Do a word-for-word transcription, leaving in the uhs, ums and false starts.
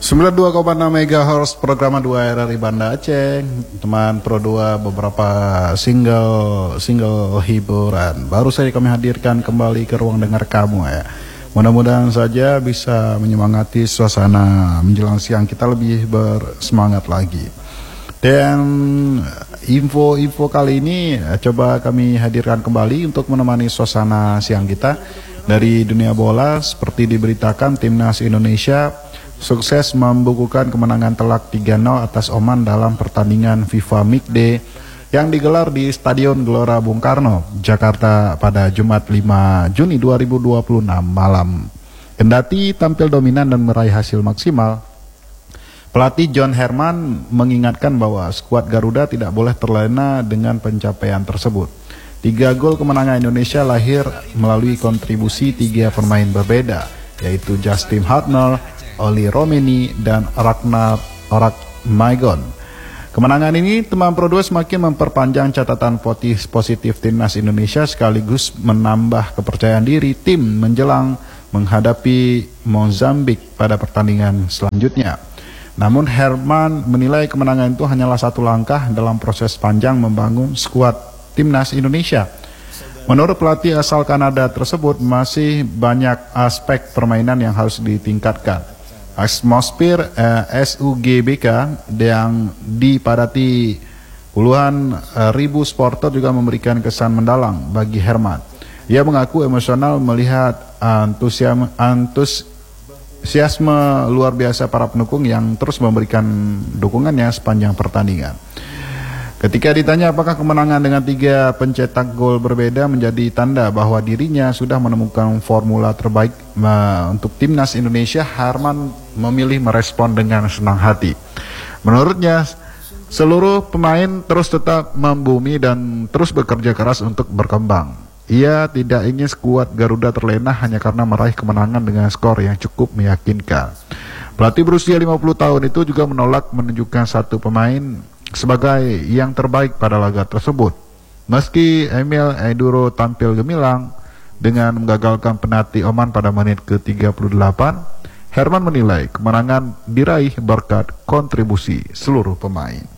sembilan puluh dua koma enam megahertz program dua R R I Banda Aceh. Teman Pro dua beberapa single single hiburan baru saja kami hadirkan kembali ke ruang dengar kamu ya. Mudah-mudahan saja bisa menyemangati suasana menjelang siang kita lebih bersemangat lagi. Dan info-info kali ini coba kami hadirkan kembali untuk menemani suasana siang kita dari dunia bola. Seperti diberitakan, Timnas Indonesia sukses membukukan kemenangan telak tiga nol atas Oman dalam pertandingan FIFA Mikde yang digelar di Stadion Gelora Bung Karno, Jakarta pada Jumat lima Juni dua ribu dua puluh enam malam. Kendati tampil dominan dan meraih hasil maksimal, pelatih John Herman mengingatkan bahwa skuad Garuda tidak boleh terlena dengan pencapaian tersebut. Tiga gol kemenangan Indonesia lahir melalui kontribusi tiga pemain berbeda, yaitu Justin Hartnell, Oli Romeni, dan Ragnar Orakmaigon. Kemenangan ini teman Pro dua semakin memperpanjang catatan positif Timnas Indonesia sekaligus menambah kepercayaan diri tim menjelang menghadapi Mozambik pada pertandingan selanjutnya. Namun Herman menilai kemenangan itu hanyalah satu langkah dalam proses panjang membangun skuad Timnas Indonesia. Menurut pelatih asal Kanada tersebut, masih banyak aspek permainan yang harus ditingkatkan. Atmosfer eh, S U G B K yang dipadati puluhan eh, ribu supporter juga memberikan kesan mendalam bagi Herman. Ia mengaku emosional melihat antusiasme, antusiasme luar biasa para pendukung yang terus memberikan dukungannya sepanjang pertandingan. Ketika ditanya apakah kemenangan dengan tiga pencetak gol berbeda menjadi tanda bahwa dirinya sudah menemukan formula terbaik uh, untuk Timnas Indonesia, Herman memilih merespon dengan senang hati. Menurutnya, seluruh pemain terus tetap membumi dan terus bekerja keras untuk berkembang. Ia tidak ingin skuad Garuda terlena hanya karena meraih kemenangan dengan skor yang cukup meyakinkan. Pelatih berusia lima puluh tahun itu juga menolak menunjukkan satu pemain sebagai yang terbaik pada laga tersebut. Meski Emil Aiduro tampil gemilang dengan menggagalkan penalti Oman pada menit ke tiga puluh delapan, Herman menilai kemenangan diraih berkat kontribusi seluruh pemain.